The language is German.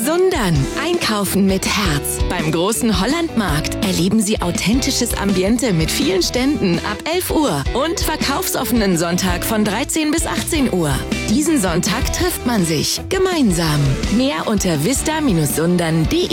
Sundern. Einkaufen mit Herz. Beim großen Hollandmarkt erleben Sie authentisches Ambiente mit vielen Ständen ab 11 Uhr und verkaufsoffenen Sonntag von 13 bis 18 Uhr. Diesen Sonntag trifft man sich gemeinsam. Mehr unter vista-sundern.de